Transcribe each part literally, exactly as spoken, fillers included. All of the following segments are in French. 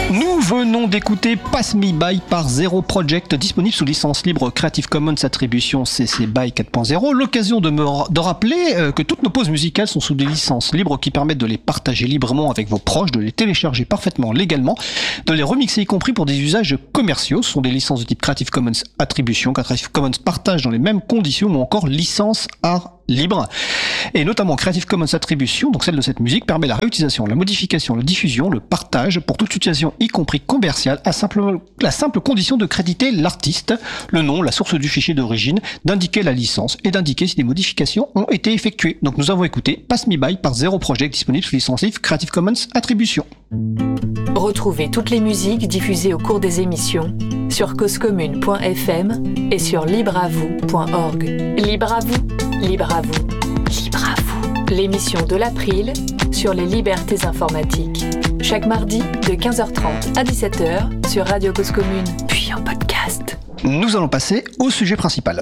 Nous venons d'écouter Pass Me By par Zero Project, disponible sous licence libre Creative Commons Attribution C C B Y quatre point zéro. L'occasion de me de rappeler euh, que toutes nos pauses musicales sont sous des licences libres qui permettent de les partager librement avec vos proches, de les télécharger parfaitement légalement, de les remixer y compris pour des usages commerciaux. Ce sont des licences de type Creative Commons Attribution, Creative Commons partage dans les mêmes conditions ou encore licence art libre. Et notamment Creative Commons Attribution, donc celle de cette musique, permet la réutilisation, la modification, la diffusion, le partage pour toute utilisation y compris commerciale à simple, la simple condition de créditer l'artiste, le nom, la source du fichier d'origine, d'indiquer la licence et d'indiquer si des modifications ont été effectuées. Donc nous avons écouté Pass Me By par Zero Project, disponible sous licence libre Creative Commons Attribution. Retrouvez toutes les musiques diffusées au cours des émissions sur cause commune point f m et sur libre à vous point org. Libre à vous, libre à vous, libre à vous. L'émission de l'April sur les libertés informatiques. Chaque mardi de quinze heures trente à dix-sept heures sur Radio Cause Commune, puis en podcast. Nous allons passer au sujet principal.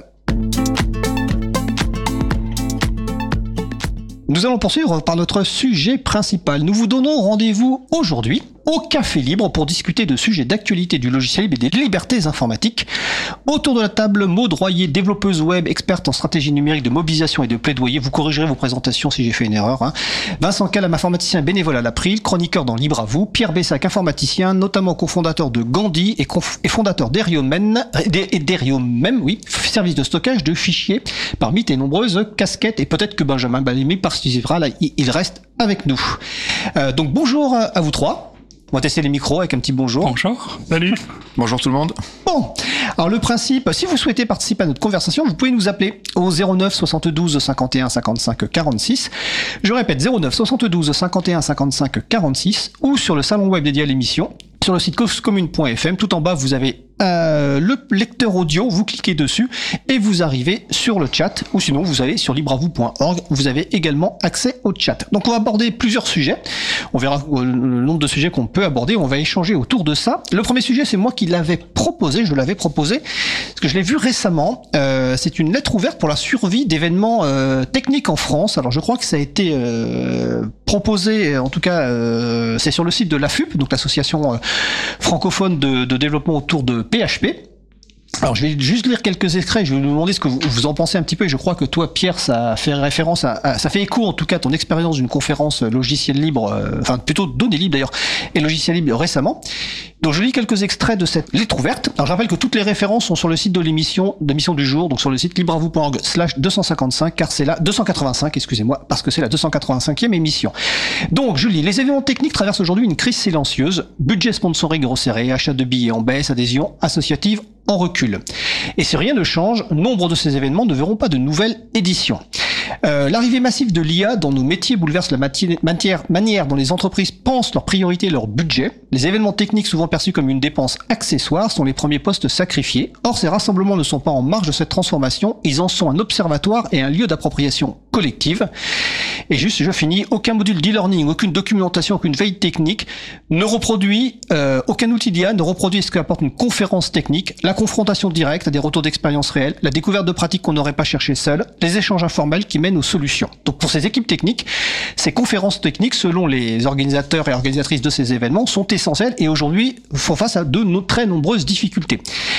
Nous allons poursuivre par notre sujet principal. Nous vous donnons rendez-vous aujourd'hui au Café Libre pour discuter de sujets d'actualité du logiciel libre et des libertés informatiques. Autour de la table, Maud Royer, développeuse web, experte en stratégie numérique de mobilisation et de plaidoyer. Vous corrigerez vos présentations si j'ai fait une erreur. Hein. Vincent Calam, informaticien bénévole à l'April, chroniqueur dans Libre à vous. Pierre Bessac, informaticien, notamment cofondateur de Gandhi et, conf- et fondateur d'Eriomem, et d'Eriomem, oui, service de stockage de fichiers, parmi tes nombreuses casquettes. Et peut-être que Benjamin Balimi participera, là, il reste avec nous. Euh, donc bonjour à vous trois. On va tester les micros avec un petit bonjour. Bonjour. Salut. Bonjour tout le monde. Bon, alors le principe, si vous souhaitez participer à notre conversation, vous pouvez nous appeler au zéro neuf soixante-douze cinquante et un cinquante-cinq quarante-six. Je répète, zéro neuf soixante-douze cinquante et un cinquante-cinq quarante-six ou sur le salon web dédié à l'émission, sur le site cause commune point f m. Tout en bas, vous avez euh, le lecteur audio, vous cliquez dessus et vous arrivez sur le chat, ou sinon vous allez sur libre à vous point org, vous avez également accès au chat. Donc on va aborder plusieurs sujets, on verra le nombre de sujets qu'on peut aborder, on va échanger autour de ça. Le premier sujet, c'est moi qui l'avais proposé, je l'avais proposé, parce que je l'ai vu récemment, euh, c'est une lettre ouverte pour la survie d'événements euh, techniques en France. Alors je crois que ça a été euh, proposé, en tout cas euh, c'est sur le site de l'A F U P, donc l'association euh, francophone de, de développement autour de P H P. Alors je vais juste lire quelques extraits, je vais vous demander ce que vous, vous en pensez un petit peu, et je crois que toi Pierre, ça fait référence à, à ça fait écho en tout cas à ton expérience d'une conférence logiciel libre, euh, enfin plutôt données libres d'ailleurs, et logiciel libre récemment. Donc je lis quelques extraits de cette lettre ouverte. Alors je rappelle que toutes les références sont sur le site de l'émission, de l'émission du jour, donc sur le site libre à vous point org slash deux cent cinquante-cinq, car c'est la deux cent quatre-vingt-cinq, excusez-moi, parce que c'est la deux cent quatre-vingt-cinquième émission. Donc je lis, les événements techniques traversent aujourd'hui une crise silencieuse, budget sponsoring resserré, achat de billets en baisse, adhésion associative en recul. Et si rien ne change, nombre de ces événements ne verront pas de nouvelle édition. Euh, l'arrivée massive de l'I A dans nos métiers bouleverse la matière, matière, manière dont les entreprises pensent leurs priorités et leur budget. Les événements techniques, souvent perçus comme une dépense accessoire, sont les premiers postes sacrifiés. Or, ces rassemblements ne sont pas en marge de cette transformation, ils en sont un observatoire et un lieu d'appropriation collective. Et juste, je finis, aucun module d'e-learning, aucune documentation, aucune veille technique ne reproduit, euh, aucun outil d'I A ne reproduit ce qu'apporte une conférence technique, la confrontation directe à des retours d'expérience réels, la découverte de pratiques qu'on n'aurait pas cherchées seul, les échanges informels qui mènent aux solutions. Donc pour ces équipes techniques, ces conférences techniques, selon les organisateurs et organisatrices de ces événements, sont essentielles et aujourd'hui font face à de no- très nombreuses difficultés.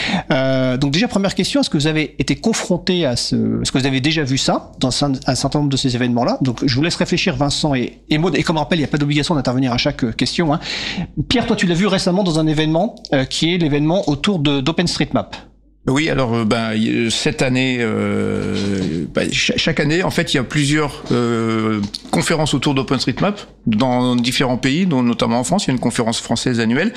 Euh, donc déjà, première question, est-ce que vous avez été confronté à ce... Est-ce que vous avez déjà vu ça dans un, un certain nombre de ces événements-là? Donc je vous laisse réfléchir, Vincent et, et Maud. Et comme rappel, il n'y a pas d'obligation d'intervenir à chaque question. Hein. Pierre, toi tu l'as vu récemment dans un événement euh, qui est l'événement autour de, d'OpenStreetMap. Oui, alors euh, ben cette année, euh, ben, ch- chaque année, en fait, il y a plusieurs euh, conférences autour d'OpenStreetMap dans différents pays, dont notamment en France. Il y a une conférence française annuelle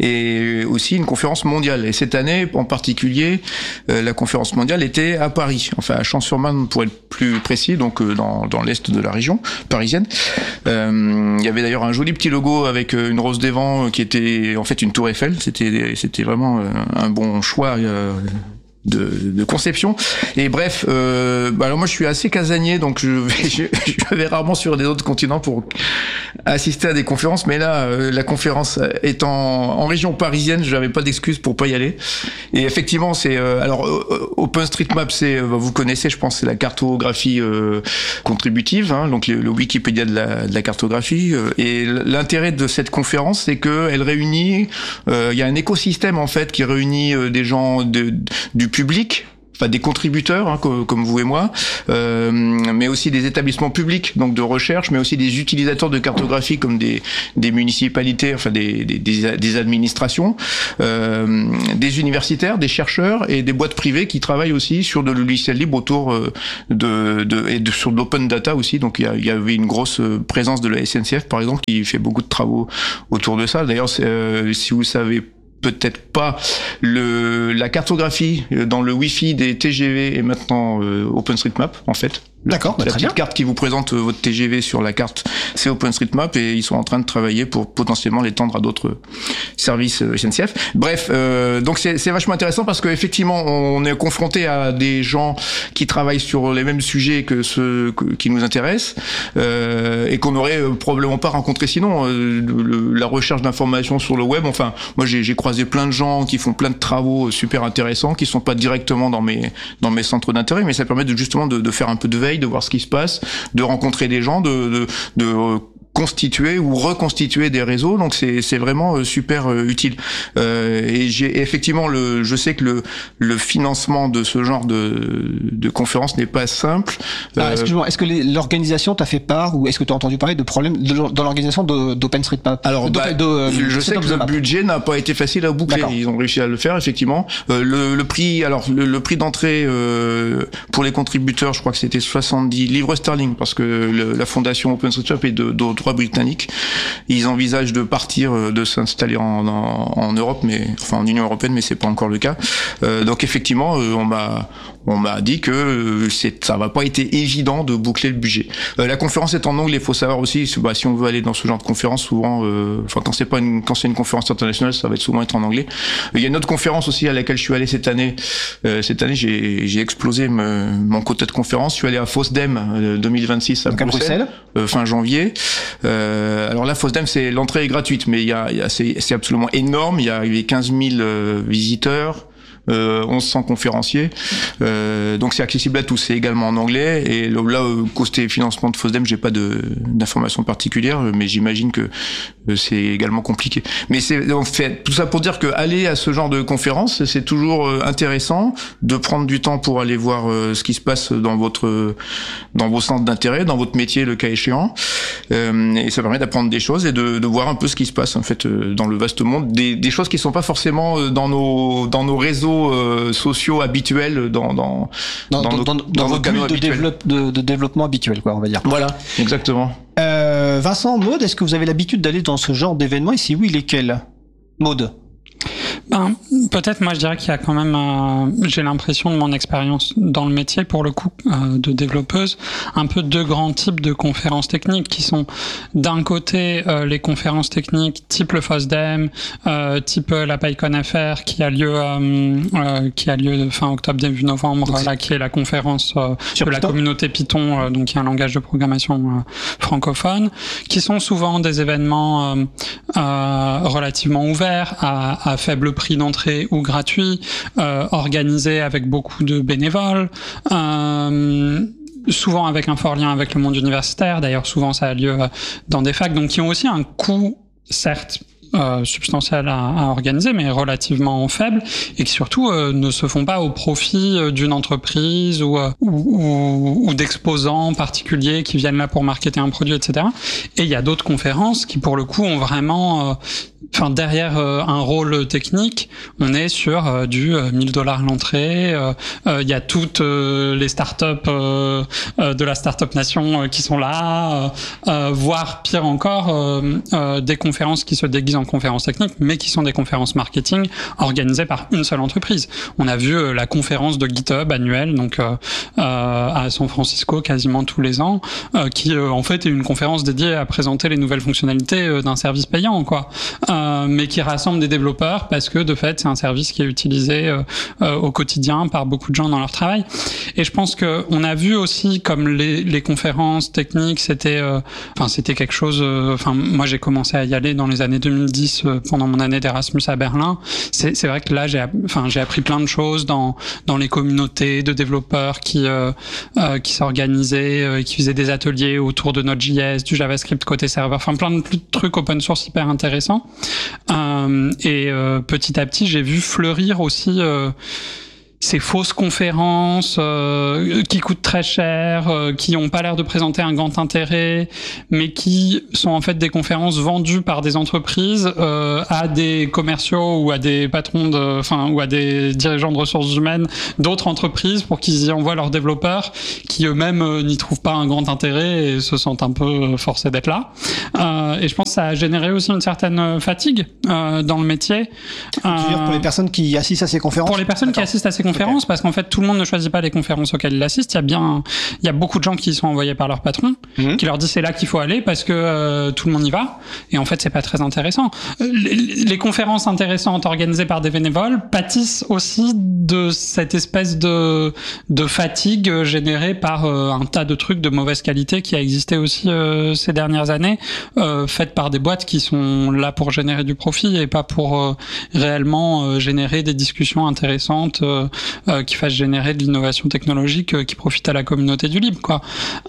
et aussi une conférence mondiale. Et cette année, en particulier, euh, la conférence mondiale était à Paris, enfin à Champs-sur-Marne pour être plus précis, donc euh, dans, dans l'est de la région parisienne. Euh, il y avait d'ailleurs un joli petit logo avec euh, une rose des vents qui était en fait une tour Eiffel. C'était c'était vraiment euh, un bon choix. Euh, de, de conception. Et bref, euh, bah alors moi je suis assez casanier, donc je vais, je, je vais rarement sur des autres continents pour assister à des conférences, mais là, euh, la conférence étant en région parisienne, je n'avais pas d'excuse pour pas y aller. Et effectivement, c'est euh, alors euh, OpenStreetMap, c'est euh, vous connaissez, je pense, c'est la cartographie euh, contributive, hein, donc le, le Wikipédia de la, de la cartographie. Euh, et l'intérêt de cette conférence, c'est que elle réunit, euh, il y a un écosystème en fait qui réunit euh, des gens de, du public, enfin des contributeurs hein, comme, comme vous et moi, euh, mais aussi des établissements publics donc de recherche, mais aussi des utilisateurs de cartographie comme des, des municipalités, enfin des, des, des, des administrations, euh, des universitaires, des chercheurs et des boîtes privées qui travaillent aussi sur de logiciels libres autour de, de et de, sur de l'open data aussi. Donc il y, a, il y avait une grosse présence de la S N C F par exemple qui fait beaucoup de travaux autour de ça. D'ailleurs, euh, si vous savez peut-être pas, le la cartographie dans le Wi-Fi des T G V est maintenant euh, OpenStreetMap en fait. D'accord, bah, la très petite bien. carte qui vous présente votre T G V sur la carte, c'est OpenStreetMap et ils sont en train de travailler pour potentiellement l'étendre à d'autres services S N C F. Bref, euh, donc c'est, c'est vachement intéressant parce qu'effectivement on est confronté à des gens qui travaillent sur les mêmes sujets que ceux que, qui nous intéressent euh, et qu'on n'aurait probablement pas rencontré sinon. Euh, le, la recherche d'informations sur le web, enfin moi j'ai, j'ai croisé plein de gens qui font plein de travaux super intéressants qui sont pas directement dans mes dans mes centres d'intérêt, mais ça permet de, justement de, de faire un peu de veille, de voir ce qui se passe, de rencontrer des gens, de, de, de constituer ou reconstituer des réseaux, donc c'est c'est vraiment super utile. Euh, et j'ai effectivement le, je sais que le le financement de ce genre de de conférence n'est pas simple. Ah, euh, excuse-moi, est-ce que les, l'organisation t'a fait part ou est-ce que tu as entendu parler de problèmes de, dans l'organisation de, d'OpenStreetMap? Alors, de, bah, de, euh, je sais que le budget n'a pas été facile à boucler. D'accord. Ils ont réussi à le faire, effectivement. Euh, le, le prix, alors le, le prix d'entrée euh, pour les contributeurs, je crois que c'était soixante-dix livres sterling, parce que le, la fondation OpenStreetMap est de, de droit britannique. Ils envisagent de partir, de s'installer en, en, en Europe, mais enfin en Union européenne, mais c'est pas encore le cas. Euh, donc effectivement, euh, on m'a on m'a dit que c'est, ça va pas été évident de boucler le budget. Euh, la conférence est en anglais. Il faut savoir aussi, bah, si on veut aller dans ce genre de conférence, souvent, euh, enfin quand c'est pas une, quand c'est une conférence internationale, ça va être souvent être en anglais. Il y a une autre conférence aussi à laquelle je suis allé cette année. Euh, cette année, j'ai, j'ai explosé me, mon quota de conférences. Je suis allé à FOSDEM euh, deux mille vingt-six à Donc à Bruxelles, Bruxelles. Euh, fin janvier. Euh, alors là, FOSDEM, c'est l'entrée est gratuite, mais il y a, il y a c'est, c'est absolument énorme. Il y a, il y a quinze mille euh, visiteurs. Euh, onze cents conférenciers, euh, donc c'est accessible à tous, c'est également en anglais. Et là, euh, côté financement de FOSDEM, j'ai pas de d'informations particulières, mais j'imagine que euh, c'est également compliqué. Mais c'est en fait tout ça pour dire que aller à ce genre de conférence, c'est toujours euh, intéressant de prendre du temps pour aller voir euh, ce qui se passe dans votre dans vos centres d'intérêt, dans votre métier, le cas échéant. Euh, et ça permet d'apprendre des choses et de, de voir un peu ce qui se passe en fait euh, dans le vaste monde, des, des choses qui sont pas forcément euh, dans nos dans nos réseaux Euh, sociaux habituels dans dans dans, dans, nos, dans, dans, dans vos bulles de, développe, de, de développement habituel, quoi, on va dire. Voilà, exactement. Euh, Vincent, Maud, est-ce que vous avez l'habitude d'aller dans ce genre d'événement et si oui, lesquels? Maud. Ben, peut-être, moi, je dirais qu'il y a quand même, euh, j'ai l'impression de mon expérience dans le métier, pour le coup, euh, de développeuse, un peu deux grands types de conférences techniques qui sont, d'un côté, euh, les conférences techniques type le FOSDEM, euh, type euh, la PyCon F R qui a lieu, euh, euh, qui a lieu fin octobre, début novembre, donc, là, qui est la conférence euh, de Python. La communauté Python, euh, donc qui est un langage de programmation euh, francophone, qui sont souvent des événements euh, euh, relativement ouverts, à, à faible prix d'entrée ou gratuit, euh, organisé avec beaucoup de bénévoles, euh, souvent avec un fort lien avec le monde universitaire. D'ailleurs, souvent ça a lieu dans des facs, donc qui ont aussi un coût, certes, Euh, substantiels à, à organiser, mais relativement faibles, et qui surtout euh, ne se font pas au profit euh, d'une entreprise ou, euh, ou, ou, ou d'exposants particuliers qui viennent là pour marketer un produit, et cetera. Et il y a d'autres conférences qui, pour le coup, ont vraiment... Euh, Enfin, derrière euh, un rôle technique, on est sur euh, du euh, mille dollars l'entrée. Il euh, euh, y a toutes euh, les startups euh, euh, de la Startup Nation euh, qui sont là, euh, euh, voire pire encore, euh, euh, des conférences qui se déguisent en conférences techniques, mais qui sont des conférences marketing organisées par une seule entreprise. On a vu euh, la conférence de GitHub annuelle, donc euh, euh, à San Francisco quasiment tous les ans, euh, qui euh, en fait est une conférence dédiée à présenter les nouvelles fonctionnalités euh, d'un service payant, quoi. Euh, euh, mais qui rassemble des développeurs parce que de fait c'est un service qui est utilisé euh, euh, au quotidien par beaucoup de gens dans leur travail. Et je pense que on a vu aussi comme les, les conférences techniques, c'était, euh, enfin c'était quelque chose. Enfin euh, moi j'ai commencé à y aller dans les années deux mille dix euh, pendant mon année d'Erasmus à Berlin. C'est, c'est vrai que là j'ai, enfin j'ai appris plein de choses dans dans les communautés de développeurs qui euh, euh, qui s'organisaient, euh, qui faisaient des ateliers autour de Node.js, du JavaScript côté serveur, enfin plein de trucs open source hyper intéressants. Euh, et euh, petit à petit j'ai vu fleurir aussi euh, ces fausses conférences euh, qui coûtent très cher, euh, qui ont pas l'air de présenter un grand intérêt, mais qui sont en fait des conférences vendues par des entreprises euh, à des commerciaux ou à des patrons de, enfin ou à des dirigeants de ressources humaines d'autres entreprises pour qu'ils y envoient leurs développeurs, qui eux-mêmes euh, n'y trouvent pas un grand intérêt et se sentent un peu forcés d'être là. Euh, et je pense que ça a généré aussi une certaine fatigue euh, dans le métier. Tu veux dire pour les personnes qui assistent à ces conférences ? Pour les personnes D'accord. qui assistent à ces conférences, okay. Parce qu'en fait tout le monde ne choisit pas les conférences auxquelles il assiste. Il y a bien, il y a beaucoup de gens qui y sont envoyés par leur patron, mmh. qui leur dit c'est là qu'il faut aller parce que euh, tout le monde y va. Et en fait c'est pas très intéressant. Les, les conférences intéressantes organisées par des bénévoles pâtissent aussi de cette espèce de de fatigue générée par euh, un tas de trucs de mauvaise qualité qui a existé aussi euh, ces dernières années, euh, faites par des boîtes qui sont là pour générer du profit et pas pour euh, réellement euh, générer des discussions intéressantes. Euh, Euh, qui fasse générer de l'innovation technologique euh, qui profite à la communauté du libre, quoi.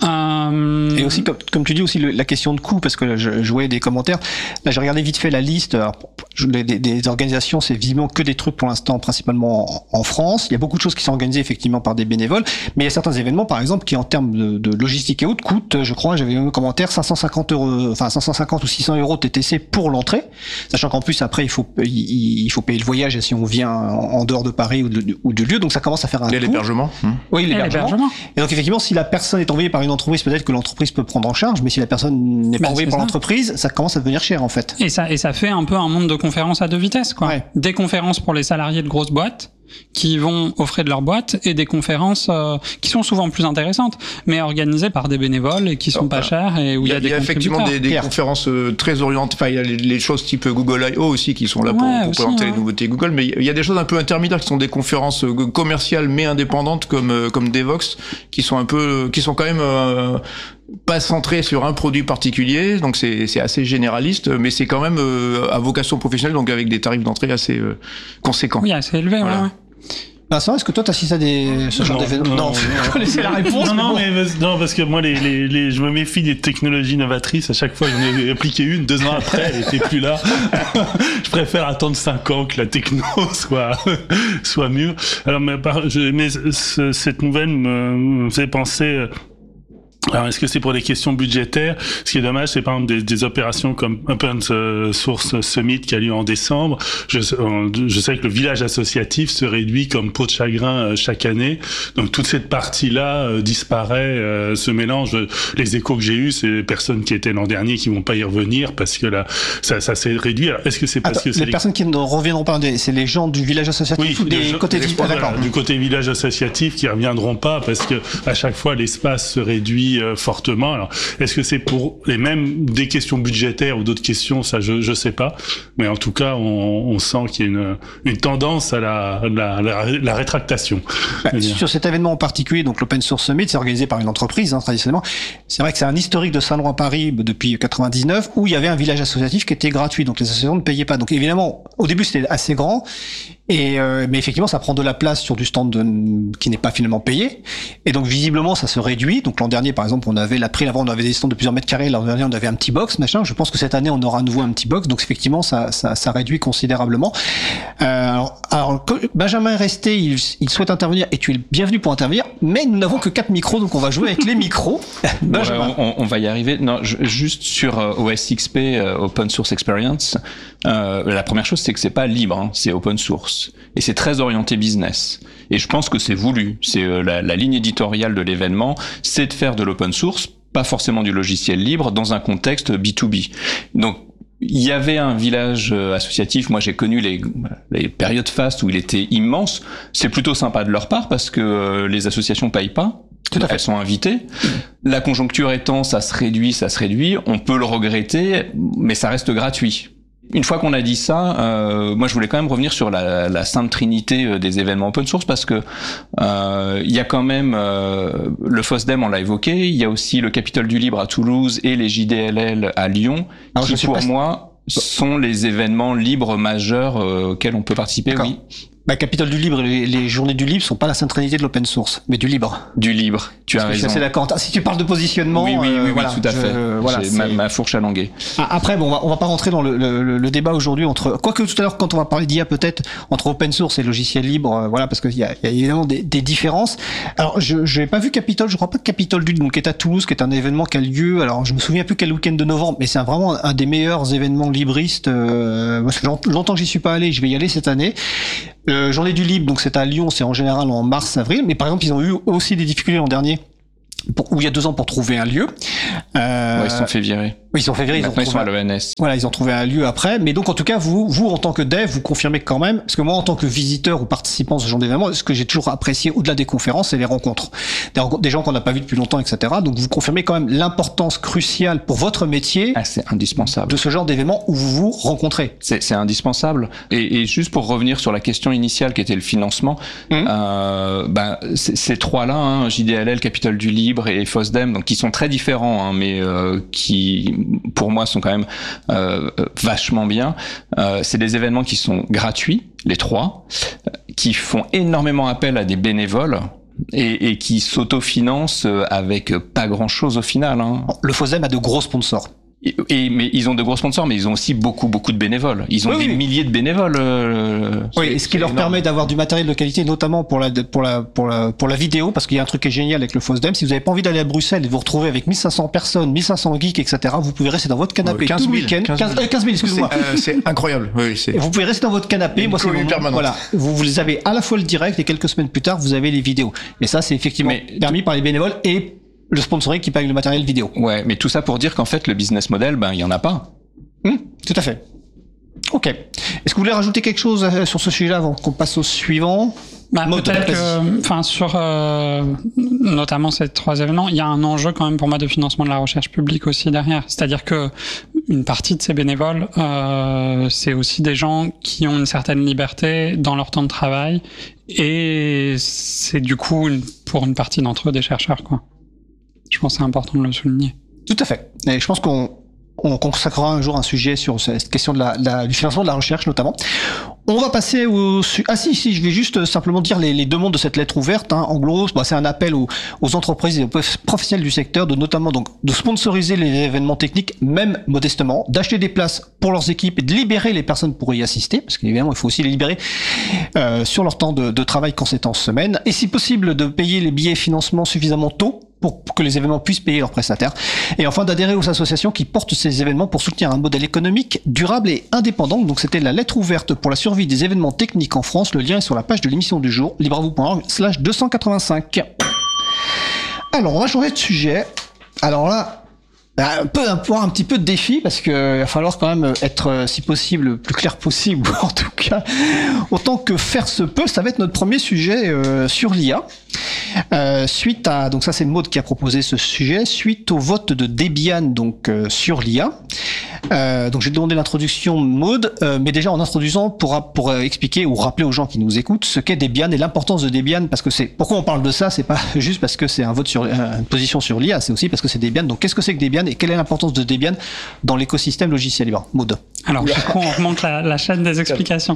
Euh... Et aussi, comme, comme tu dis aussi, le, la question de coût, parce que là, je, je voyais des commentaires. Là, j'ai regardé vite fait la liste. Alors, des, des organisations, c'est visiblement que des trucs pour l'instant, principalement en, en France. Il y a beaucoup de choses qui sont organisées effectivement par des bénévoles, mais il y a certains événements, par exemple, qui en termes de, de logistique et autres coûtent, je crois, j'avais un commentaire, cinq cent cinquante euros, enfin cinq cent cinquante ou six cents euros T T C pour l'entrée, sachant qu'en plus après il faut il, il faut payer le voyage si on vient en, en dehors de Paris ou de, ou de lieu, donc ça commence à faire un et coût. L'hébergement. Mmh. Oui, l'hébergement. l'hébergement. Et donc effectivement, si la personne est envoyée par une entreprise, peut-être que l'entreprise peut prendre en charge, mais si la personne n'est pas bah, envoyée par ça. l'entreprise, ça commence à devenir cher en fait. Et ça et ça fait un peu un monde de conférences à deux vitesses, quoi. Ouais. Des conférences pour les salariés de grosses boîtes qui vont aux frais de leur boîte et des conférences euh, qui sont souvent plus intéressantes, mais organisées par des bénévoles et qui sont Alors, pas chères et où il y, y a des Il y a effectivement des, des conférences euh, très orientées. Enfin, il y a les, les choses type Google I O aussi qui sont là pour, ouais, pour aussi, présenter ouais. les nouveautés Google, mais il y a des choses un peu intermédiaires qui sont des conférences euh, commerciales mais indépendantes comme euh, comme Devox, qui sont un peu, qui sont quand même euh, pas centré sur un produit particulier, donc c'est c'est assez généraliste, mais c'est quand même euh, à vocation professionnelle, donc avec des tarifs d'entrée assez euh, conséquents. Oui, assez élevés, voilà. ouais. ouais. Vincent, est-ce que toi t'assistes à des ce genre d'événements? Non, vous connaissez la réponse. Non, non, mais, bon. mais non, parce que moi, les, les, les, je me méfie des technologies novatrices. À chaque fois, j'en ai appliqué une, deux ans après, elle était plus là. Je préfère attendre cinq ans que la techno soit soit mûre. Alors, mais, par, je, mais ce, cette nouvelle me, me fait penser. Alors, est-ce que c'est pour des questions budgétaires? Ce qui est dommage, c'est par exemple des, des opérations comme Open Source Summit qui a lieu en décembre. Je, je sais que le village associatif se réduit comme peau de chagrin chaque année. Donc, toute cette partie-là euh, disparaît, euh, se mélange. Les échos que j'ai eus, c'est les personnes qui étaient l'an dernier qui vont pas y revenir parce que là, ça, ça s'est réduit. Alors, est-ce que c'est parce Attends, que c'est les, les personnes qui ne reviendront pas, c'est les gens du village associatif oui, ou des gens, côtés des, ah, d'accord. du côté village associatif qui reviendront pas parce que à chaque fois l'espace se réduit fortement. Alors, est-ce que c'est pour les mêmes des questions budgétaires ou d'autres questions? Ça, je je sais pas. Mais en tout cas, on, on sent qu'il y a une une tendance à la la, la, la rétractation. Bah, sur cet événement en particulier, donc l'Open Source Summit, c'est organisé par une entreprise hein, traditionnellement. C'est vrai que c'est un historique de Saint-Laurent-Paris depuis quatre-vingt-dix-neuf où il y avait un village associatif qui était gratuit, donc les associations ne payaient pas. Donc évidemment, au début, c'était assez grand. Et euh, mais effectivement, ça prend de la place sur du stand de, qui n'est pas finalement payé. Et donc visiblement, ça se réduit. Donc l'an dernier, par exemple, on avait la prix avant, on avait des stands de plusieurs mètres carrés. L'an dernier, on avait un petit box, machin. Je pense que cette année, on aura à nouveau un petit box. Donc effectivement, ça, ça, ça réduit considérablement. Euh, alors, alors, Benjamin est resté, il, il souhaite intervenir et tu es le bienvenu pour intervenir. Mais nous n'avons que quatre micros, donc on va jouer avec les micros. Benjamin. Ouais, on, on va y arriver. Non, je, juste sur euh, O S X P, euh, Open Source Experience. Euh, la première chose, c'est que c'est pas libre, hein, c'est open source. Et c'est très orienté business. Et je pense que c'est voulu. C'est euh, la, la ligne éditoriale de l'événement, c'est de faire de l'open source, pas forcément du logiciel libre, dans un contexte B deux B. Donc, il y avait un village associatif. Moi, j'ai connu les, les périodes fastes où il était immense. C'est plutôt sympa de leur part parce que euh, les associations payent pas. Tout à fait. Elles sont invitées. La conjoncture étant, ça se réduit, ça se réduit. On peut le regretter, mais ça reste gratuit. Une fois qu'on a dit ça, euh, moi je voulais quand même revenir sur la, la sainte trinité des événements open source parce que euh, il y a quand même euh, le FOSDEM, on l'a évoqué, il y a aussi le Capitole du Libre à Toulouse et les J D L L à Lyon, Alors, qui je suis pour pas... moi sont les événements libres majeurs euh, auxquels on peut participer. D'accord. Oui. Bah, Capitole du Libre et les, les journées du libre sont pas la sainte trinité de l'open source, mais du libre. Du libre, tu Parce as que raison. je suis assez d'accord. Ah, si tu parles de positionnement, Oui, oui, oui, euh, oui, voilà, tout à je- fait. voilà, J'ai ma, c'est- ma fourche à languer. Ah, Après, bon, on va, on va pas rentrer dans le, le, le débat aujourd'hui entre, quoique tout à l'heure, quand on va parler d'I A, peut-être, entre open source et logiciel libre, euh, voilà, parce qu'il y a, il y a évidemment des, des différences. Alors, je, je n'ai pas vu Capitole, je crois pas que Capitole du, donc, qui est à Toulouse, qui est un événement qui a lieu, alors, je me souviens plus quel week-end de novembre, mais c'est un- vraiment un des meilleurs événements libristes, euh, parce que j'en- longtemps que j'y suis pas allé, je vais y aller cette année. Euh, Journée du libre, donc c'est à Lyon, c'est en général en mars, avril, mais par exemple, ils ont eu aussi des difficultés l'an dernier, pour, ou il y a deux ans pour trouver un lieu. Euh, Ouais, ils se sont fait virer. oui, ils sont fait virer, ils ont Maintenant, ils sont trouvé à l'E N S. voilà, ils ont trouvé un lieu après. Mais donc, en tout cas, vous, vous, en tant que dev, vous confirmez quand même, parce que moi, en tant que visiteur ou participant à ce genre d'événement, ce que j'ai toujours apprécié au-delà des conférences, c'est les rencontres. Des, rencontres, des gens qu'on n'a pas vus depuis longtemps, et cetera. Donc, vous confirmez quand même l'importance cruciale pour votre métier Ah, c'est indispensable. de ce genre d'événement où vous vous rencontrez. C'est, c'est indispensable. Et, et juste pour revenir sur la question initiale qui était le financement, Mmh. euh, ben, c- ces trois-là, hein, J D L L, Capitole du Libre et FOSDEM, donc qui sont très différents, hein, mais euh, qui, pour moi, sont quand même euh, vachement bien. Euh, c'est des événements qui sont gratuits, les trois, euh, qui font énormément appel à des bénévoles. Et, et qui s'autofinancent avec pas grand-chose au final. Hein. Le FOSDEM a de gros sponsors. Et, et- mais ils ont de gros sponsors, mais ils ont aussi beaucoup, beaucoup de bénévoles. Ils ont Oui, des oui. milliers de bénévoles. euh, Oui, et ce qui c'est leur énorme. permet d'avoir du matériel de qualité, notamment pour la, pour la, pour la, pour la vidéo, parce qu'il y a un truc qui est génial avec le FOSDEM. Si vous n'avez pas envie d'aller à Bruxelles et de vous retrouver avec mille cinq cents personnes, mille cinq cents geeks, et cetera, vous pouvez rester dans votre canapé Ouais, quinze tout le mille, week-end. quinze mille. quinze, euh, quinze mille, excuse-moi. Euh, c'est incroyable. Oui, oui, c'est. Et vous pouvez rester dans votre canapé. Une Moi, c'est commune mon- permanente. Voilà. Vous, vous les avez à la fois le direct et quelques semaines plus tard, vous avez les vidéos. Et ça, c'est effectivement Mais- permis par les bénévoles et le sponsoring qui paye le matériel vidéo. Ouais, mais tout ça pour dire qu'en fait, le business model, ben, il y en a pas. Hum, tout à fait. Ok. Est-ce que vous voulez rajouter quelque chose euh, sur ce sujet avant qu'on passe au suivant? Bah, Maud, peut-être vas-y. que, enfin, sur euh, notamment ces trois événements, il y a un enjeu quand même pour moi de financement de la recherche publique aussi derrière. C'est-à-dire que une partie de ces bénévoles, euh, c'est aussi des gens qui ont une certaine liberté dans leur temps de travail, et c'est du coup une, pour une partie d'entre eux des chercheurs, quoi. Je pense que c'est important de le souligner. Tout à fait. Et je pense qu'on on consacrera un jour un sujet sur cette question de la, de la- du financement de la recherche notamment. On va passer au... su- Ah si, si, je vais juste simplement dire les, les demandes de cette lettre ouverte. Hein. En gros, bah, c'est un appel aux, aux entreprises et aux prof- professionnels du secteur de notamment donc de sponsoriser les événements techniques, même modestement, d'acheter des places pour leurs équipes et de libérer les personnes pour y assister, parce qu'évidemment, il faut aussi les libérer euh, sur leur temps de, de travail quand c'est en semaine. Et si possible, de payer les billets financement suffisamment tôt pour que les événements puissent payer leurs prestataires. Et enfin, d'adhérer aux associations qui portent ces événements pour soutenir un modèle économique durable et indépendant. Donc, c'était la lettre ouverte pour la survie des événements techniques en France. Le lien est sur la page de l'émission du jour, libravou point org slash deux cent quatre-vingt-cinq. Alors, on va changer de sujet. Alors là, un peu, un, un petit peu de défi, parce que il va falloir quand même être, euh, si possible, le plus clair possible, ou en tout cas, autant que faire se peut. Ça va être notre premier sujet euh, sur l'I A. Euh, suite à, donc ça c'est Maud qui a proposé ce sujet, suite au vote de Debian donc euh, sur l'I A. Euh, donc j'ai demandé l'introduction de Maud, euh, mais déjà en introduisant pour pour euh, expliquer ou rappeler aux gens qui nous écoutent ce qu'est Debian et l'importance de Debian, parce que c'est pourquoi on parle de ça, c'est pas juste parce que c'est un vote sur euh, une position sur l'I A, c'est aussi parce que c'est Debian. Donc qu'est-ce que c'est que Debian et quelle est l'importance de Debian dans l'écosystème logiciel libre? Maud. Alors, du coup, on remonte la, la chaîne des explications.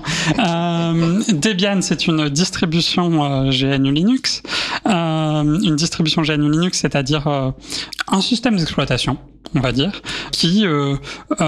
Euh, Debian, c'est une distribution euh, G N U Linux. Euh, une distribution G N U Linux, c'est-à-dire euh, un système d'exploitation, on va dire, qui euh,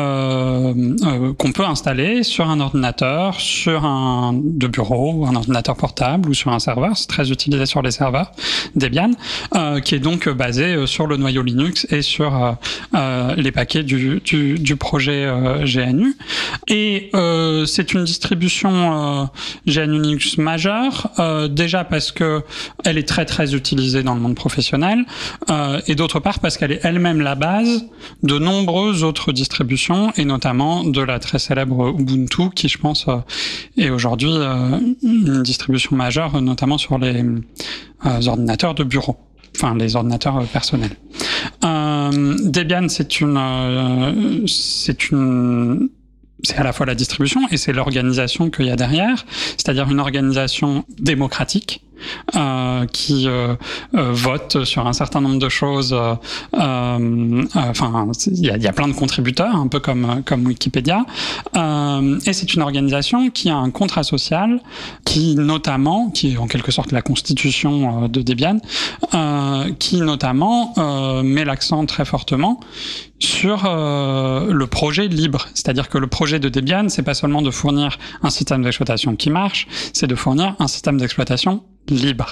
euh, euh, qu'on peut installer sur un ordinateur, sur un de bureau, un ordinateur portable ou sur un serveur. C'est très utilisé sur les serveurs Debian, euh, qui est donc basé sur le noyau Linux et sur euh, euh, les paquets du, du, du projet euh, G N U. Et euh, c'est une distribution euh, G N U Linux majeure, euh, déjà parce que elle est très très utilisée dans le monde professionnel, euh, et d'autre part parce qu'elle est elle-même la base de nombreuses autres distributions, et notamment de la très célèbre Ubuntu, qui je pense euh, est aujourd'hui euh, une distribution majeure, notamment sur les euh, ordinateurs de bureau, enfin les ordinateurs euh, personnels. Euh, Debian, c'est une, euh, c'est une c'est à la fois la distribution et c'est l'organisation qu'il y a derrière, c'est-à-dire une organisation démocratique euh, qui euh, euh, vote sur un certain nombre de choses. Euh, euh, enfin, il y a, y a plein de contributeurs, un peu comme comme Wikipédia, euh, et c'est une organisation qui a un contrat social qui notamment, qui est en quelque sorte la constitution de Debian, euh, qui notamment euh, met l'accent très fortement sur euh, le projet libre. C'est-à-dire que le projet de Debian, c'est pas seulement de fournir un système d'exploitation qui marche, c'est de fournir un système d'exploitation libre.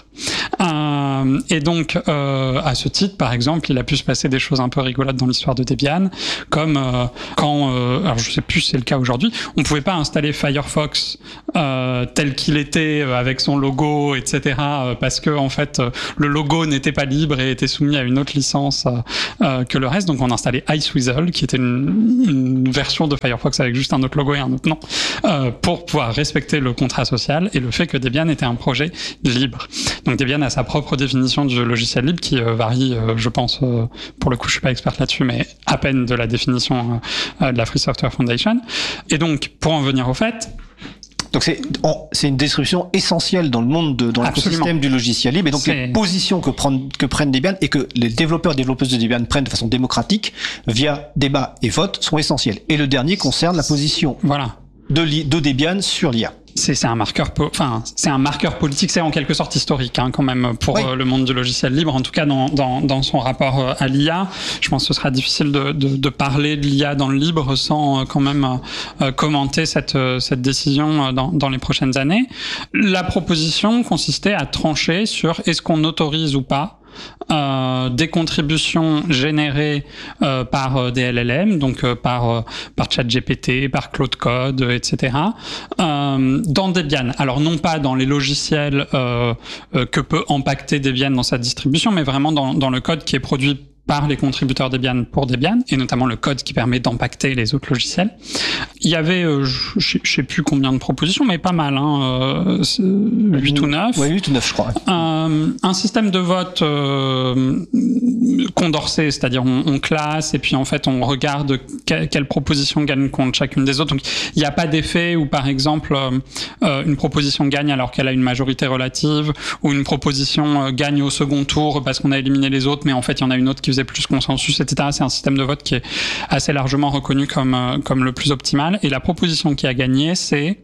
Euh, et donc, euh, à ce titre, par exemple, il a pu se passer des choses un peu rigolotes dans l'histoire de Debian, comme euh, quand, euh, alors je sais plus si c'est le cas aujourd'hui, on pouvait pas installer Firefox euh, tel qu'il était, euh, avec son logo, et cetera, euh, parce que en fait, euh, le logo n'était pas libre et était soumis à une autre licence euh, euh, que le reste. Donc, on installait Iceweasel, qui était une, une version de Firefox avec juste un autre logo et un autre nom, euh, pour pouvoir respecter le contrat social et le fait que Debian était un projet libre. Donc Debian a sa propre définition du logiciel libre qui euh, varie, euh, je pense, euh, pour le coup je suis pas expert là-dessus, mais à peine de la définition euh, de la Free Software Foundation. Et donc, pour en venir au fait, donc c'est, on, c'est une distribution essentielle dans le monde, de, dans l'écosystème du logiciel libre. Et donc c'est... les positions que, prennent, que prennent Debian et que les développeurs et développeuses de Debian prennent de façon démocratique via débat et vote sont essentielles. Et le dernier concerne la position voilà. de, de Debian sur l'I A. C'est, c'est un marqueur, po- enfin, c'est un marqueur politique, c'est en quelque sorte historique, hein, quand même, pour oui. euh, le monde du logiciel libre. En tout cas, dans, dans, dans son rapport euh, à l'I A, je pense que ce sera difficile de, de, de parler de l'I A dans le libre sans euh, quand même euh, commenter cette, euh, cette décision euh, dans, dans les prochaines années. La proposition consistait à trancher sur est-ce qu'on autorise ou pas Euh, des contributions générées euh, par euh, des L L M, donc euh, par euh, par ChatGPT, par Claude Code, et cetera. Euh, dans Debian. Alors non pas dans les logiciels euh, euh, que peut impacter Debian dans sa distribution, mais vraiment dans dans le code qui est produit par les contributeurs Debian pour Debian, et notamment le code qui permet d'impacter les autres logiciels. Il y avait, euh, je ne sais plus combien de propositions, mais pas mal, hein, euh, huit ou neuf. Oui, huit ou neuf, je crois. Euh, un système de vote euh, condensé, c'est-à-dire on, on classe, et puis en fait on regarde que, quelle proposition gagne contre chacune des autres. Donc il n'y a pas d'effet où, par exemple, euh, une proposition gagne alors qu'elle a une majorité relative, ou une proposition euh, gagne au second tour parce qu'on a éliminé les autres, mais en fait il y en a une autre qui faisait plus consensus, et cetera. C'est un système de vote qui est assez largement reconnu comme, euh, comme le plus optimal. Et la proposition qui a gagné, c'est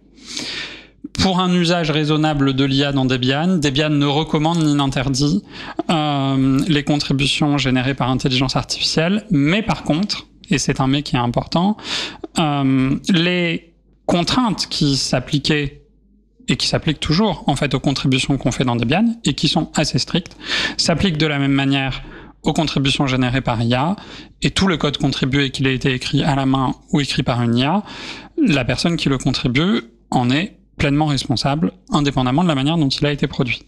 pour un usage raisonnable de l'I A dans Debian, Debian ne recommande ni n'interdit euh, les contributions générées par intelligence artificielle, mais par contre, et c'est un mais qui est important, euh, les contraintes qui s'appliquaient et qui s'appliquent toujours en fait aux contributions qu'on fait dans Debian et qui sont assez strictes, s'appliquent de la même manière aux contributions générées par I A, et tout le code contribué, qu'il ait été écrit à la main ou écrit par une I A, la personne qui le contribue en est pleinement responsable, indépendamment de la manière dont il a été produit.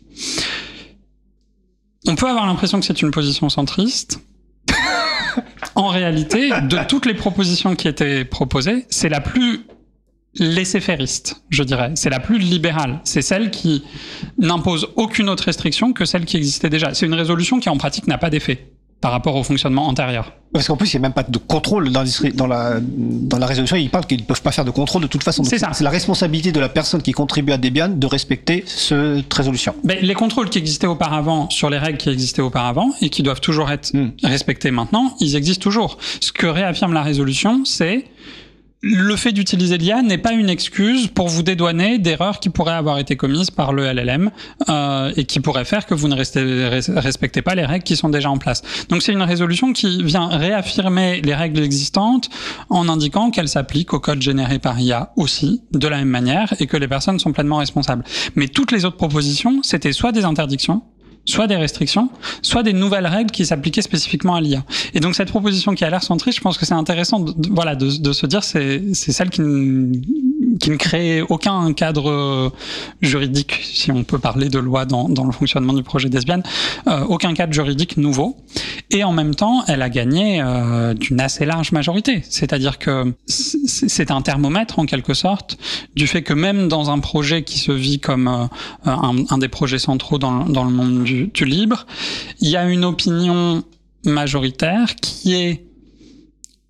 On peut avoir l'impression que c'est une position centriste. En réalité, de toutes les propositions qui étaient proposées, c'est la plus laissez-fairiste, je dirais. C'est la plus libérale. C'est celle qui n'impose aucune autre restriction que celle qui existait déjà. C'est une résolution qui, en pratique, n'a pas d'effet par rapport au fonctionnement antérieur. Parce qu'en plus, il n'y a même pas de contrôle dans, dans, la, dans la résolution. Ils parlent qu'ils ne peuvent pas faire de contrôle de toute façon. Donc c'est ça. C'est la responsabilité de la personne qui contribue à Debian de respecter cette résolution. Ben, les contrôles qui existaient auparavant sur les règles qui existaient auparavant et qui doivent toujours être mmh. respectés maintenant, ils existent toujours. Ce que réaffirme la résolution, c'est le fait d'utiliser l'I A n'est pas une excuse pour vous dédouaner d'erreurs qui pourraient avoir été commises par le L L M euh, et qui pourraient faire que vous ne restez, respectez pas les règles qui sont déjà en place. Donc c'est une résolution qui vient réaffirmer les règles existantes en indiquant qu'elles s'appliquent au code généré par I A aussi, de la même manière, et que les personnes sont pleinement responsables. Mais toutes les autres propositions, c'était soit des interdictions, soit des restrictions, soit des nouvelles règles qui s'appliquaient spécifiquement à l'I A. Et donc cette proposition qui a l'air centriste, je pense que c'est intéressant de, de, voilà, de, de se dire c'est, c'est celle qui ne, qui ne crée aucun cadre juridique, si on peut parler de loi dans, dans le fonctionnement du projet Debian, euh, aucun cadre juridique nouveau. Et en même temps, elle a gagné euh, d'une assez large majorité. C'est-à-dire que c'est un thermomètre, en quelque sorte, du fait que même dans un projet qui se vit comme euh, un, un des projets centraux dans, dans le monde du Du, du libre, il y a une opinion majoritaire qui est,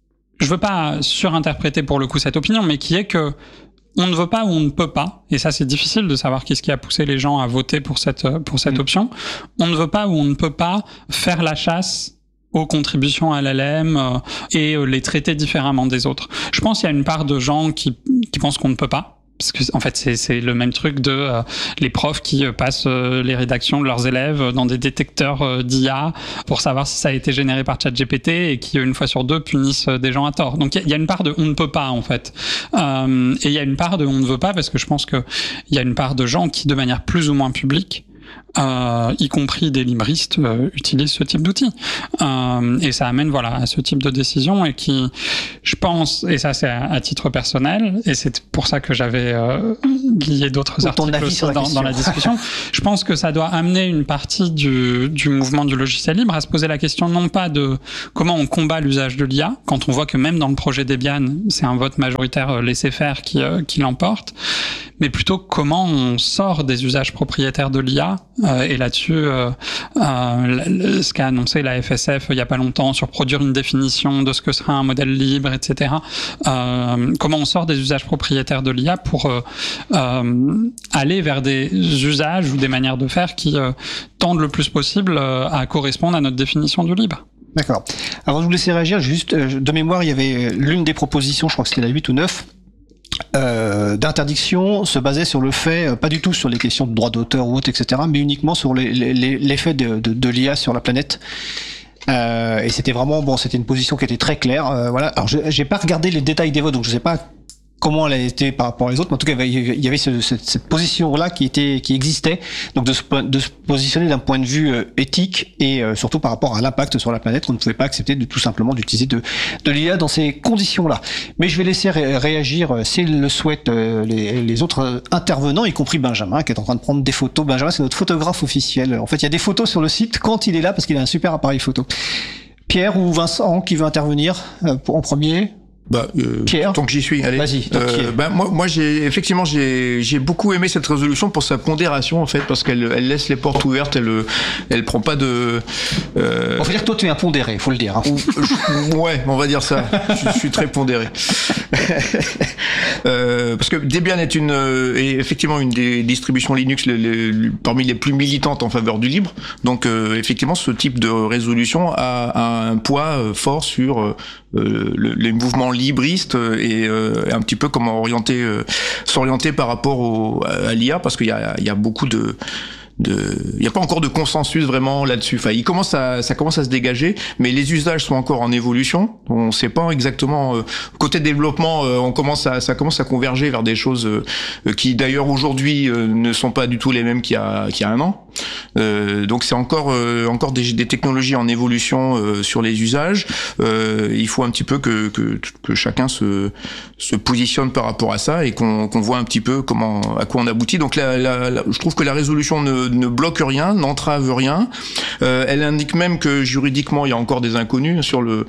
je veux pas surinterpréter pour le coup cette opinion, mais qui est que on ne veut pas ou on ne peut pas, et ça c'est difficile de savoir qu'est-ce qui a poussé les gens à voter pour cette, pour cette mmh. option, on ne veut pas ou on ne peut pas faire la chasse aux contributions à l'L M euh, et euh, les traiter différemment des autres. Je pense qu'il y a une part de gens qui, qui pensent qu'on ne peut pas, parce que en fait c'est, c'est le même truc de euh, les profs qui euh, passent euh, les rédactions de leurs élèves dans des détecteurs euh, d'I A pour savoir si ça a été généré par ChatGPT et qui une fois sur deux punissent euh, des gens à tort. Donc il y, y a une part de on ne peut pas en fait, euh, et il y a une part de on ne veut pas parce que je pense que il y a une part de gens qui de manière plus ou moins publique, Euh, y compris des libristes, euh, utilisent ce type d'outils. Euh, et ça amène voilà, à ce type de décision et qui, je pense, et ça c'est à, à titre personnel, et c'est pour ça que j'avais euh, lié d'autres articles aussi dans, dans la discussion, je pense que ça doit amener une partie du, du mouvement du logiciel libre à se poser la question non pas de comment on combat l'usage de l'I A, quand on voit que même dans le projet Debian, c'est un vote majoritaire laissez-faire qui, euh, qui l'emporte, mais plutôt comment on sort des usages propriétaires de l'I A. Euh, et là-dessus, euh, euh, ce qu'a annoncé la F S F il y a pas longtemps sur produire une définition de ce que sera un modèle libre, et cetera. Euh, comment on sort des usages propriétaires de l'I A pour euh, euh, aller vers des usages ou des manières de faire qui euh, tendent le plus possible euh, à correspondre à notre définition du libre. D'accord. Avant de vous laisser réagir, juste euh, de mémoire, il y avait l'une des propositions, je crois que c'était la huit ou neuf, Euh, d'interdiction se basait sur le fait, euh, pas du tout sur les questions de droit d'auteur ou autre, et cetera, mais uniquement sur les, les, l'effet de, de, de l'I A sur la planète. Euh, et c'était vraiment, bon, c'était une position qui était très claire. Euh, voilà. Alors, je, j'ai pas regardé les détails des votes, donc je sais pas comment elle a été par rapport aux autres, mais en tout cas, il y avait ce, cette, cette position-là qui était, qui existait, donc de se, de se positionner d'un point de vue euh, éthique et euh, surtout par rapport à l'impact sur la planète, on ne pouvait pas accepter de tout simplement d'utiliser de, de l'I A dans ces conditions-là. Mais je vais laisser ré- réagir, euh, s'ils le souhaitent, euh, les, les autres intervenants, y compris Benjamin, qui est en train de prendre des photos. Benjamin, c'est notre photographe officiel. En fait, il y a des photos sur le site quand il est là, parce qu'il a un super appareil photo. Pierre ou Vincent qui veut intervenir euh, pour, en premier? Bah, euh, Pierre, tant que j'y suis, allez. Vas-y. Euh, bah, moi, moi, j'ai effectivement, j'ai, j'ai beaucoup aimé cette résolution pour sa pondération en fait, parce qu'elle, elle laisse les portes ouvertes, elle, elle prend pas de. Euh... On va dire que toi, tu es un pondéré, faut le dire. Hein. Je, ouais, on va dire ça. je, je suis très pondéré. euh, parce que Debian est une, est effectivement une des distributions Linux les, les, parmi les plus militantes en faveur du libre. Donc, euh, effectivement, ce type de résolution a, a un poids fort sur euh, le, les mouvements libristes et euh, un petit peu comment orienter, euh, s'orienter par rapport au, à l'I A, parce qu'il y a, il y a beaucoup de de il n'y a pas encore de consensus vraiment là-dessus. Enfin, il commence à ça commence à se dégager, mais les usages sont encore en évolution. On ne sait pas exactement euh, côté développement, euh, on commence à ça commence à converger vers des choses euh, qui d'ailleurs aujourd'hui euh, ne sont pas du tout les mêmes qu'il y a qu'il y a un an. Euh, donc c'est encore euh, encore des, des technologies en évolution euh, sur les usages. Euh, il faut un petit peu que que que chacun se se positionne par rapport à ça et qu'on qu'on voit un petit peu comment à quoi on aboutit. Donc la, la, la je trouve que la résolution ne ne bloque rien, n'entrave rien. Euh, elle indique même que juridiquement, il y a encore des inconnus sur le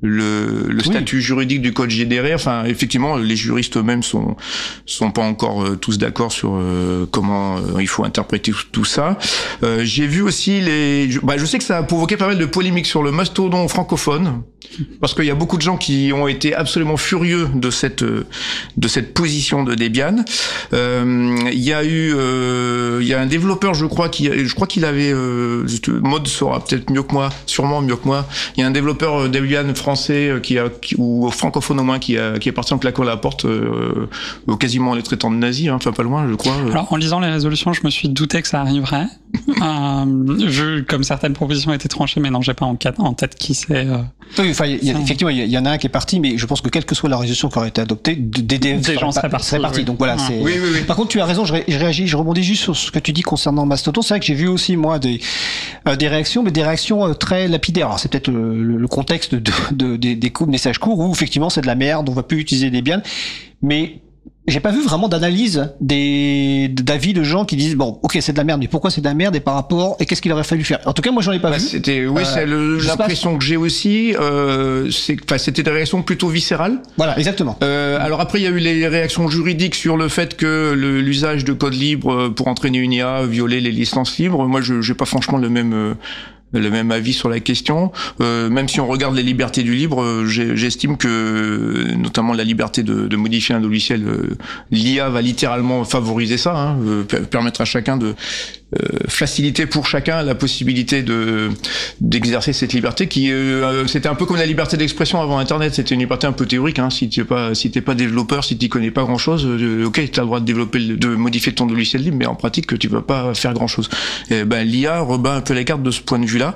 le, le statut oui. juridique du code généré. Enfin, effectivement, les juristes eux-mêmes sont sont pas encore euh, tous d'accord sur euh, comment euh, il faut interpréter tout, tout ça. Euh, j'ai vu aussi les. Je, bah, je sais que ça a provoqué pas mal de polémiques sur le mastodon francophone, parce qu'il y a beaucoup de gens qui ont été absolument furieux de cette de cette position de Debian. Euh, il y a eu, euh, il y a un développeur, je crois, qui, je crois qu'il avait, euh, Maud saura peut-être mieux que moi, sûrement mieux que moi. Il y a un développeur Debian français qui a, qui, ou francophone au moins, qui a, qui est parti en claquant la porte, euh, quasiment en les traitant de nazis, hein, enfin pas loin, je crois. Alors en lisant les résolutions, je me suis douté que ça arriverait. euh, vu comme certaines propositions étaient tranchées, mais non, j'ai pas en, en tête qui c'est. Euh... Oui, enfin, il y a, effectivement, il y en a un qui est parti, mais je pense que quelle que soit la résolution qui aurait été adoptée, des, des, des gens seraient partis. Serait parti. Oui. Donc voilà, ah. c'est. Oui, oui, oui. Par contre, tu as raison. Je, ré, je réagis, je rebondis juste sur ce que tu dis concernant Mastodon. C'est vrai que j'ai vu aussi moi des euh, des réactions, mais des réactions euh, très lapidaires. Alors c'est peut-être euh, le, le contexte de, de, de des coups de messages courts où effectivement c'est de la merde, on va plus utiliser Debian, mais j'ai pas vu vraiment d'analyse des d'avis de gens qui disent bon ok c'est de la merde mais pourquoi c'est de la merde et par rapport et qu'est-ce qu'il aurait fallu faire. En tout cas moi j'en ai pas bah, vu. C'était oui euh, c'est le, l'impression pas... que j'ai aussi euh, c'est enfin c'était des réactions plutôt viscérales. Voilà exactement. Euh, alors après il y a eu les réactions juridiques sur le fait que le, l'usage de code libre pour entraîner une I A violait les licences libres. Moi je j'ai pas franchement le même euh, le même avis sur la question. Euh, même si on regarde les libertés du libre, euh, j'estime que, notamment la liberté de, de modifier un logiciel, euh, l'I A va littéralement favoriser ça, hein, euh, permettre à chacun de euh, faciliter pour chacun la possibilité de d'exercer cette liberté qui euh, c'était un peu comme la liberté d'expression avant Internet. C'était une liberté un peu théorique, hein. Si tu es pas si t'es pas développeur, si tu connais pas grand chose, euh, ok, tu as le droit de développer, de modifier ton logiciel libre, mais en pratique, tu vas pas faire grand chose. Et ben l'I A rebat un peu les cartes de ce point de vue-là.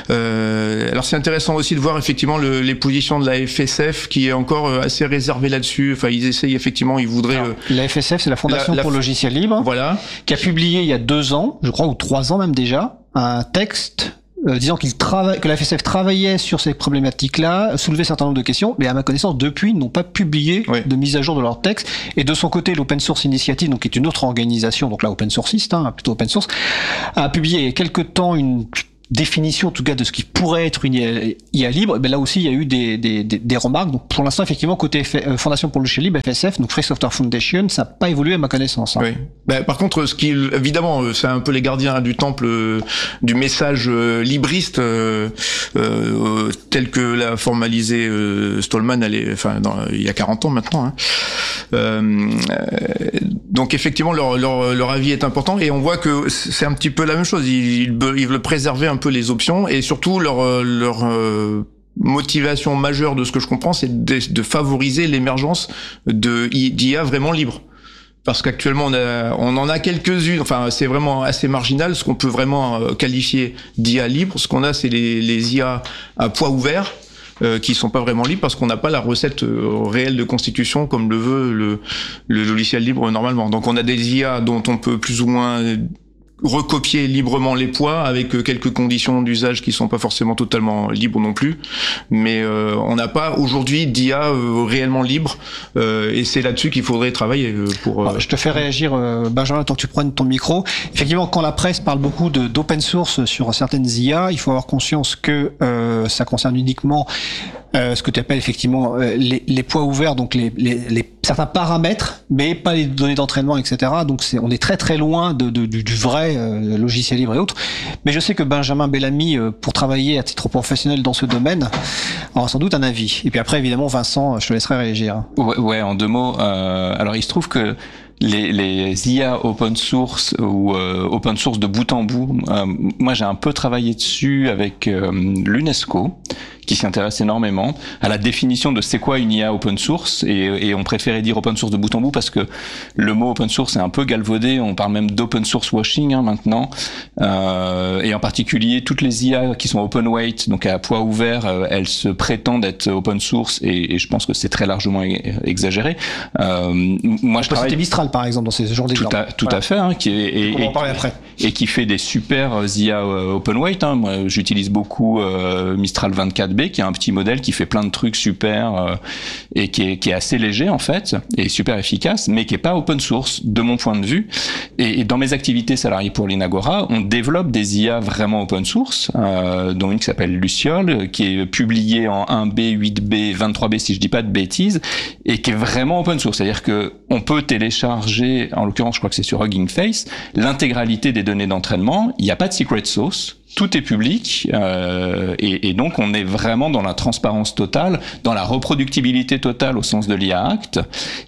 Euh, alors c'est intéressant aussi de voir effectivement le, les positions de la F S F qui est encore assez réservée là-dessus. Enfin, ils essayent effectivement, ils voudraient. Alors, euh, la F S F, c'est la Fondation la, la, pour le logiciel libre. Voilà. Qui a publié il y a deux ans, je crois, ou trois ans même déjà, un texte euh, disant qu'il travaille, que la F S F travaillait sur ces problématiques-là, soulevait un certain nombre de questions, mais à ma connaissance, depuis, ils n'ont pas publié oui. de mise à jour de leur texte. Et de son côté, l'Open Source Initiative, donc qui est une autre organisation, donc là open sourciste, hein, plutôt open source, a publié il y a quelque temps une définition en tout cas de ce qui pourrait être une I A libre. Ben là aussi il y a eu des des des, des remarques. Donc pour l'instant effectivement côté F- euh, Fondation pour le logiciel libre F S F, donc Free Software Foundation, ça n'a pas évolué à ma connaissance. Hein. Oui. Ben, par contre, ce qui évidemment c'est un peu les gardiens du temple euh, du message euh, libriste euh, euh, tel que l'a formalisé euh, Stallman, elle est, enfin dans, il y a quarante ans maintenant. Hein. Euh, donc effectivement leur leur leur avis est important et on voit que c'est un petit peu la même chose. Ils ils, ils veulent préserver un un peu les options et surtout leur leur euh, motivation majeure de ce que je comprends, c'est de, de favoriser l'émergence de d'I A vraiment libre. Parce qu'actuellement on a on en a quelques-unes, enfin c'est vraiment assez marginal ce qu'on peut vraiment qualifier d'I A libre. Ce qu'on a c'est les les I A à poids ouvert. Euh, qui sont pas vraiment libres parce qu'on n'a pas la recette euh, réelle de constitution comme le veut le le logiciel libre normalement. Donc on a des I A dont on peut plus ou moins recopier librement les poids avec quelques conditions d'usage qui sont pas forcément totalement libres non plus, mais euh, on n'a pas aujourd'hui d'I A euh, réellement libre euh, et c'est là-dessus qu'il faudrait travailler euh, pour. Euh... Alors, je te fais réagir, euh, Benjamin, tant que tu prennes ton micro. Effectivement, quand la presse parle beaucoup de d'open source sur certaines I A, il faut avoir conscience que euh, ça concerne uniquement euh, ce que tu appelles effectivement euh, les, les poids ouverts, donc les, les, les certains paramètres, mais pas les données d'entraînement, et cetera. Donc c'est, on est très très loin de, de du, du vrai euh, logiciel libre et autres. Mais je sais que Benjamin Bellamy, euh, pour travailler à titre professionnel dans ce domaine, aura sans doute un avis. Et puis après, évidemment, Vincent, je te laisserai réagir. Ouais, ouais en deux mots. Euh, alors il se trouve que les, les I A open source ou euh, open source de bout en bout, euh, moi j'ai un peu travaillé dessus avec euh, l'UNESCO, qui s'y intéresse énormément à la définition de c'est quoi une I A open source, et, et on préférait dire open source de bout en bout parce que le mot open source est un peu galvaudé, on parle même d'open source washing hein, maintenant, euh, et en particulier toutes les I A qui sont open weight, donc à poids ouvert, euh, elles se prétendent être open source, et, et je pense que c'est très largement exagéré. Euh, moi, je travaille... C'était Mistral par exemple dans ces genres d'exemples. Tout à, tout voilà. à fait, hein, qui est, et, on va en parler après. Et qui fait des super I A open weight. Hein. Moi, j'utilise beaucoup euh, Mistral vingt-quatre B, qui est un petit modèle qui fait plein de trucs super euh, et qui est, qui est assez léger en fait et super efficace, mais qui est pas open source de mon point de vue. Et, et dans mes activités salariées pour l'Inagora, on développe des I A vraiment open source, euh, dont une qui s'appelle Luciole, qui est publiée en un B, huit B, vingt-trois B si je dis pas de bêtises, et qui est vraiment open source. C'est-à-dire que on peut télécharger, en l'occurrence je crois que c'est sur Hugging Face, l'intégralité des données d'entraînement. Il n'y a pas de secret sauce. Tout est public euh, et, et donc on est vraiment dans la transparence totale, dans la reproductibilité totale au sens de l'I A Act,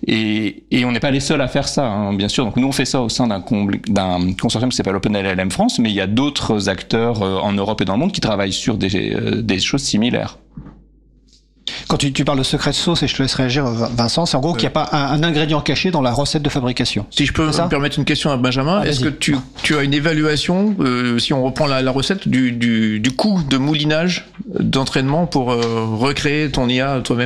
et, et on n'est pas les seuls à faire ça, hein, bien sûr. Donc nous on fait ça au sein d'un, com- d'un consortium qui s'appelle OpenLLM France, mais il y a d'autres acteurs euh, en Europe et dans le monde qui travaillent sur des, euh, des choses similaires. Quand tu, tu parles de secret sauce, et je te laisse réagir, Vincent, c'est en gros euh... qu'il n'y a pas un, un ingrédient caché dans la recette de fabrication. Si je peux me permettre une question à Benjamin, ah, est-ce que tu, tu as une évaluation, euh, si on reprend la, la recette, du, du, du coût de moulinage d'entraînement pour euh, recréer ton I A toi-même ?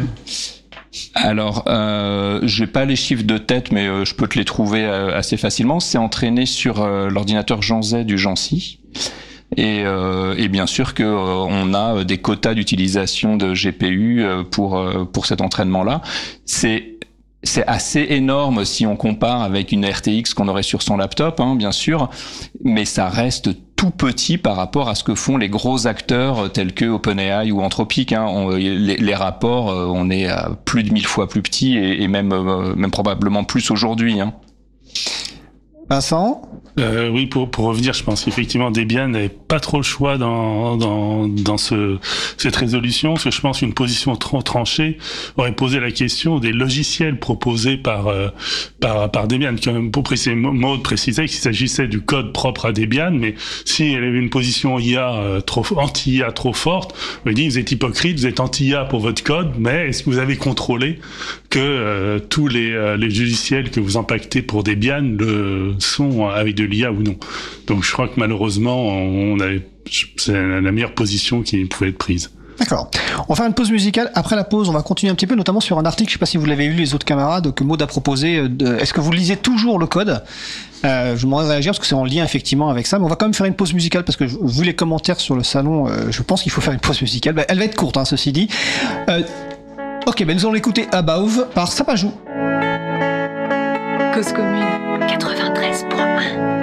Alors, euh, j'ai pas les chiffres de tête, mais euh, je peux te les trouver euh, assez facilement. C'est entraîné sur euh, l'ordinateur Jean Zay du Jancy. Et, euh, et bien sûr que euh, on a des quotas d'utilisation de G P U euh, pour euh, pour cet entraînement-là. C'est c'est assez énorme si on compare avec une R T X qu'on aurait sur son laptop, hein, bien sûr, mais ça reste tout petit par rapport à ce que font les gros acteurs tels que OpenAI ou Anthropic. Hein. On, les, les rapports, on est à plus de mille fois plus petits et, et même euh, même probablement plus aujourd'hui. Hein. Vincent ? Euh, oui, pour, pour revenir, je pense qu'effectivement Debian n'avait pas trop le choix dans, dans, dans ce, cette résolution, parce que je pense qu'une position trop tranchée aurait posé la question des logiciels proposés par, euh, par, par Debian. Comme pour préciser, Maud précisait qu'il s'agissait du code propre à Debian, mais si elle avait une position I A euh, trop, anti-I A trop forte, on lui dit, vous êtes hypocrite, vous êtes anti-I A pour votre code, mais est-ce que vous avez contrôlé que euh, tous les, euh, les logiciels que vous impactez pour Debian le sont avec de l'I A ou non. Donc je crois que malheureusement, on avait, c'est la meilleure position qui pouvait être prise. D'accord. On va faire une pause musicale. Après la pause, on va continuer un petit peu, notamment sur un article, je ne sais pas si vous l'avez lu, les autres camarades, que Maud a proposé. De, est-ce que vous lisez toujours le code ? euh, Je vous demanderai de réagir parce que c'est en lien effectivement avec ça. Mais on va quand même faire une pause musicale parce que vu les commentaires sur le salon, euh, je pense qu'il faut faire une pause musicale. Bah, elle va être courte, hein, ceci dit. Euh, ok, ben nous allons écouter Above par Sapajou. Cause commune quatre-vingt-treize point un.